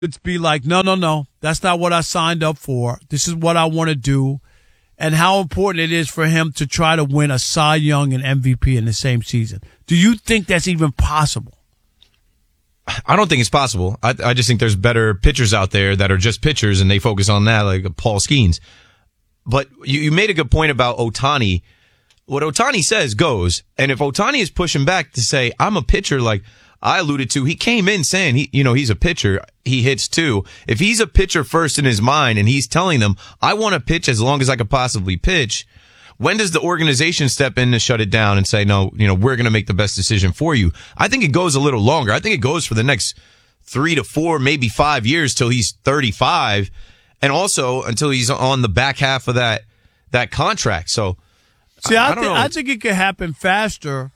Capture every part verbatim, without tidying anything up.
It's be like, no, no, no, that's not what I signed up for. This is what I want to do. And how important it is for him to try to win a Cy Young and M V P in the same season. Do you think that's even possible? I don't think it's possible. I, I just think there's better pitchers out there that are just pitchers, and they focus on that, like Paul Skeens. But you, you made a good point about Ohtani. What Ohtani says goes. And if Ohtani is pushing back to say, I'm a pitcher, like I alluded to, he came in saying, he, you know, he's a pitcher. He hits too. If he's a pitcher first in his mind and he's telling them, I want to pitch as long as I could possibly pitch, when does the organization step in to shut it down and say, no, you know, we're going to make the best decision for you? I think it goes a little longer. I think it goes for the next three to four, maybe five years till he's thirty-five. And also until he's on the back half of that, that contract. So, See, I, I, I I, don't th- know. I think it could happen faster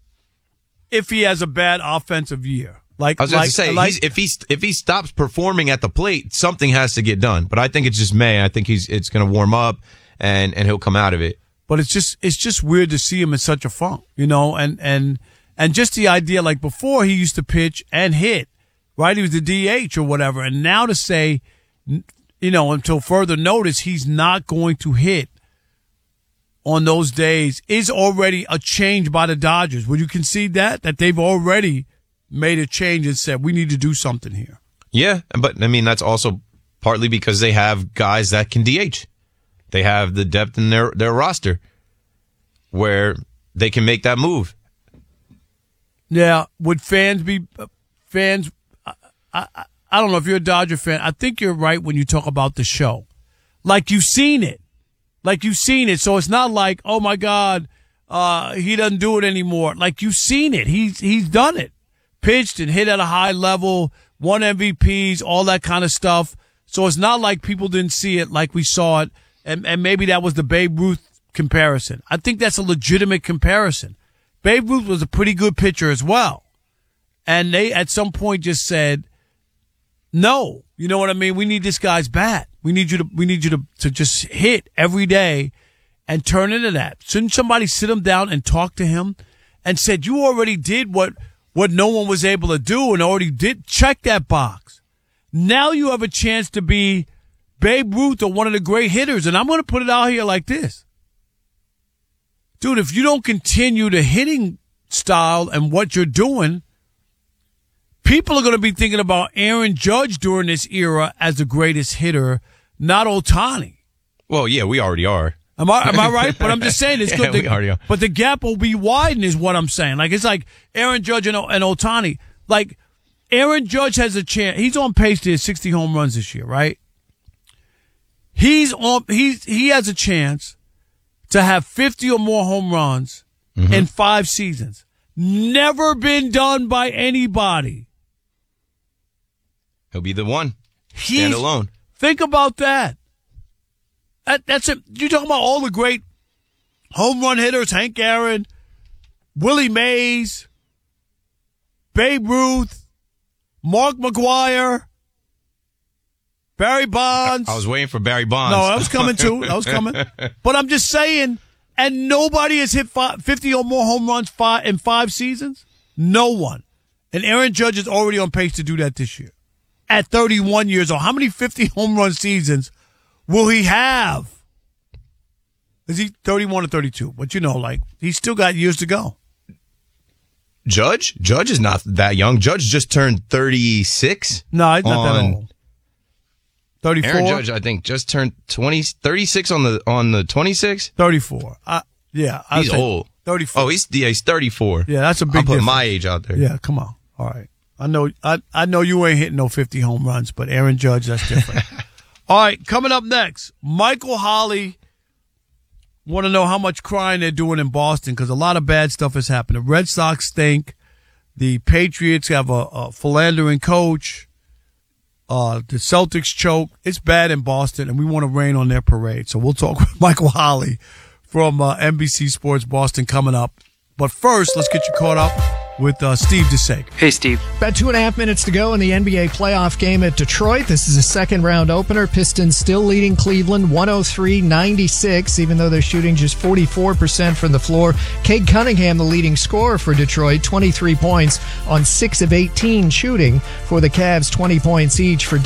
if he has a bad offensive year. Like I was like, going to say, like, he's, if he if he stops performing at the plate, something has to get done. But I think it's just May. I think he's it's going to warm up and, and he'll come out of it. But it's just it's just weird to see him in such a funk, you know, and and and just the idea, like before he used to pitch and hit, right? He was the D H or whatever, and now to say, you know, until further notice, he's not going to hit on those days is already a change by the Dodgers. Would you concede that that they've already made a change and said we need to do something here? Yeah, but I mean that's also partly because they have guys that can D H. They have the depth in their, their roster where they can make that move. Yeah, would fans be fans? I, I I don't know if you're a Dodger fan. I think you're right when you talk about the show, like you've seen it, like you've seen it. So it's not like, oh my God, uh, he doesn't do it anymore. Like you've seen it. He's he's done it, pitched and hit at a high level, won M V Ps, all that kind of stuff. So it's not like people didn't see it like we saw it. And, and maybe that was the Babe Ruth comparison. I think that's a legitimate comparison. Babe Ruth was a pretty good pitcher as well. And they, at some point, just said, no, you know what I mean? We need this guy's bat. We need you to, we need you to, to just hit every day and turn into that. Shouldn't somebody sit him down and talk to him and said, you already did what, what no one was able to do and already did check that box. Now you have a chance to be Babe Ruth or one of the great hitters. And I'm going to put it out here like this. Dude, if you don't continue the hitting style and what you're doing, people are going to be thinking about Aaron Judge during this era as the greatest hitter, not Ohtani. Well, yeah, we already are. Am I am I right? But I'm just saying it's yeah, good. We to, already are. But the gap will be widened is what I'm saying. Like it's like Aaron Judge and, and Ohtani. Like Aaron Judge has a chance. He's on pace to hit sixty home runs this year, right? He's on. He's he has a chance to have fifty or more home runs mm-hmm. in five seasons. Never been done by anybody. He'll be the one. He's, Stand alone. Think about that. that that's it. You're talking about all the great home run hitters: Hank Aaron, Willie Mays, Babe Ruth, Mark McGwire. Barry Bonds. I was waiting for Barry Bonds. No, that was coming too. That was coming. But I'm just saying, and nobody has hit five, fifty or more home runs five, in five seasons. No one. And Aaron Judge is already on pace to do that this year. At thirty-one years old. How many fifty home run seasons will he have? Is he thirty-one or thirty-two? But you know, like, he's still got years to go. Judge? Judge is not that young. Judge just turned thirty-six. No, he's not on... that old. thirty-four? Aaron Judge, I think, just turned twenty, thirty-six on the on the twenty-six. thirty-four. Uh, yeah. I'd he's say old. thirty-four. Oh, he's yeah, he's thirty-four. Yeah, that's a big I'll put difference. my age out there. Yeah, come on. All right. I know I I know you ain't hitting no fifty home runs, but Aaron Judge, that's different. All right, coming up next, Michael Holley. Want to know how much crying they're doing in Boston because a lot of bad stuff has happened. The Red Sox stink. The Patriots have a, a philandering coach. Uh, the Celtics choke. It's bad in Boston, and we want to rain on their parade. So we'll talk with Michael Holley from uh, N B C Sports Boston coming up. But first, let's get you caught up with uh, Steve DeSager. Hey, Steve. About two and a half minutes to go in the N B A playoff game at Detroit. This is a second round opener. Pistons still leading Cleveland one oh three ninety-six, even though they're shooting just forty-four percent from the floor. Cade Cunningham, the leading scorer for Detroit, twenty-three points on six of eighteen shooting. For the Cavs, twenty points each for